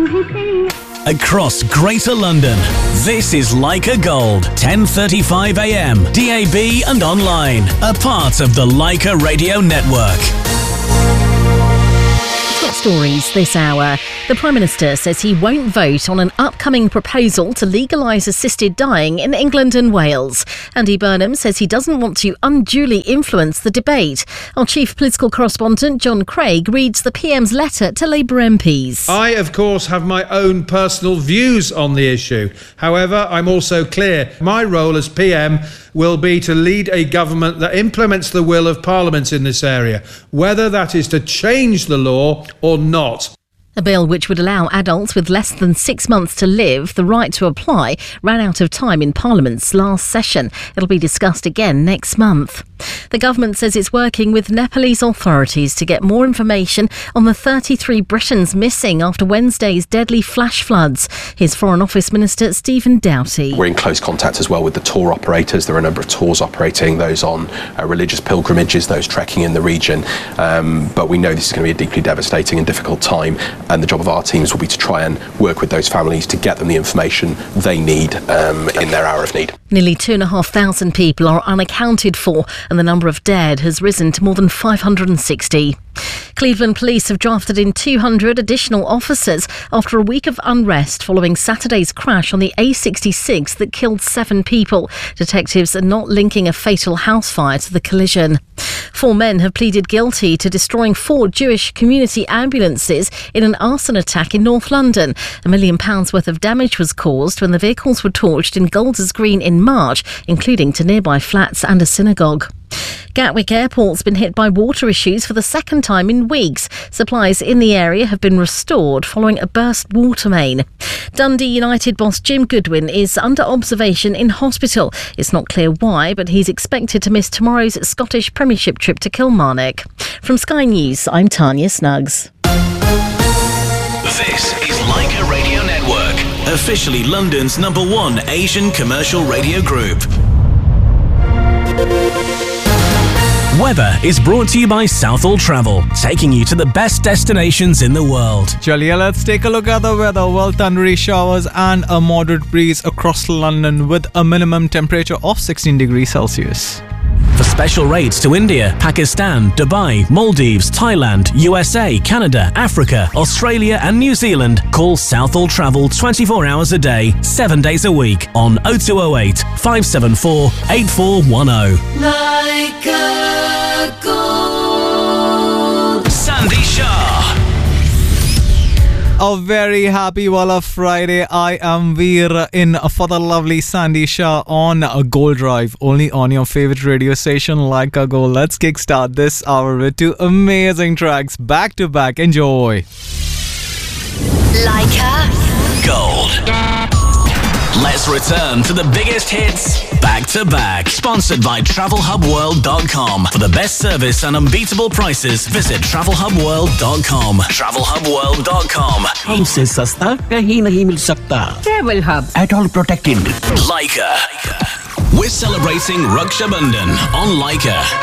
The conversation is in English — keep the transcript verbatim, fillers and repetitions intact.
Across Greater London, this is Leica Gold, ten thirty-five a m, D A B and online, a part of the Leica Radio Network. Top stories this hour. The Prime Minister says he won't vote on an upcoming proposal to legalise assisted dying in England and Wales. Andy Burnham says he doesn't want to unduly influence the debate. Our chief political correspondent, John Craig, reads the P M's letter to Labour M Ps. I, of course, have my own personal views on the issue. However, I'm also clear my role as P M will be to lead a government that implements the will of Parliament in this area, whether that is to change the law or not. A bill which would allow adults with less than six months to live the right to apply ran out of time in Parliament's last session. It'll be discussed again next month. The government says it's working with Nepalese authorities to get more information on the thirty-three Britons missing after Wednesday's deadly flash floods. Here's Foreign Office Minister Stephen Doughty. We're in close contact as well with the tour operators. There are a number of tours operating, those on uh, religious pilgrimages, those trekking in the region. Um, but we know this is going to be a deeply devastating and difficult time. And the job of our teams will be to try and work with those families to get them the information they need um, in their hour of need. Nearly two and a half thousand people are unaccounted for, and the number of dead has risen to more than five hundred sixty. Cleveland police have drafted in two hundred additional officers after a week of unrest following Saturday's crash on the A sixty-six that killed seven people. Detectives are not linking a fatal house fire to the collision. Four men have pleaded guilty to destroying four Jewish community ambulances in an arson attack in North London. A million pounds worth of damage was caused when the vehicles were torched in Golders Green in March, including to nearby flats and a synagogue. Gatwick Airport's been hit by water issues for the second time in weeks. Supplies in the area have been restored following a burst water main. Dundee United boss Jim Goodwin is under observation in hospital. It's not clear why, but he's expected to miss tomorrow's Scottish Premiership trip to Kilmarnock. From Sky News, I'm Tanya Snuggs. This is Leica Radio Network, officially London's number one Asian commercial radio group. Weather is brought to you by Southall Travel, taking you to the best destinations in the world. Chaliye, let's take a look at the weather. Well, thundery showers and a moderate breeze across London with a minimum temperature of sixteen degrees Celsius. For special rates to India, Pakistan, Dubai, Maldives, Thailand, U S A, Canada, Africa, Australia and New Zealand, call Southall Travel twenty-four hours a day, seven days a week on oh two oh eight, five seven four, eight four one oh. Leica Gold. Sandy Shah. A very happy Walla Friday. I am Veer in for the lovely Sandy Shah on a Gold Drive, only on your favorite radio station, Leica Gold. Let's kickstart this hour with two amazing tracks back to back. Enjoy. Leica Gold. Let's return to the biggest hits back to back. Sponsored by travel hub world dot com. For the best service and unbeatable prices, visit travel hub world dot com. travel hub world dot com. हमसे सस्ता कहीं नहीं मिल सकता. Travel Hub. At all protected. Leica. We're celebrating Raksha Bandhan on Leica.